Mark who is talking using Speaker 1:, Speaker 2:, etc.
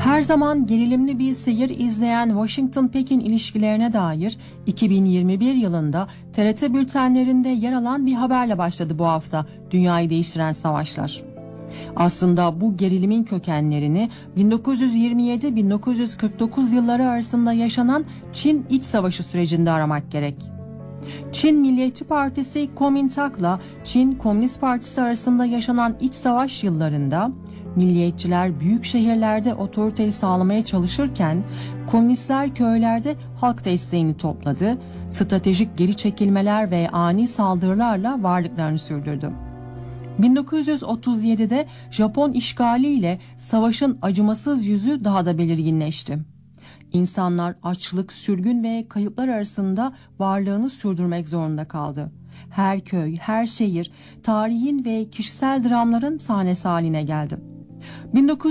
Speaker 1: Her zaman gerilimli bir seyir izleyen Washington-Pekin ilişkilerine dair 2021 yılında TRT bültenlerinde yer alan bir haberle başladı bu hafta dünyayı değiştiren savaşlar. Aslında bu gerilimin kökenlerini 1927-1949 yılları arasında yaşanan Çin İç Savaşı sürecinde aramak gerek. Çin Milliyetçi Partisi Kuomintang'la Çin Komünist Partisi arasında yaşanan iç savaş yıllarında milliyetçiler büyük şehirlerde otoriteyi sağlamaya çalışırken komünistler köylerde halk desteğini topladı, stratejik geri çekilmeler ve ani saldırılarla varlıklarını sürdürdü. 1937'de Japon işgaliyle savaşın acımasız yüzü daha da belirginleşti. İnsanlar açlık, sürgün ve kayıplar arasında varlığını sürdürmek zorunda kaldı. Her köy, her şehir tarihin ve kişisel dramların sahnesi haline geldi.